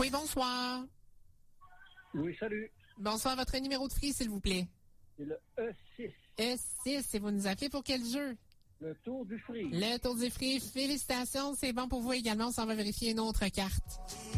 Oui, bonsoir. Oui, salut. Bonsoir, votre numéro de free, s'il vous plaît. C'est le E6. E6, et vous nous appelez pour quel jeu? Le tour du free. Le tour du free. Félicitations, c'est bon pour vous également. On s'en va vérifier une autre carte.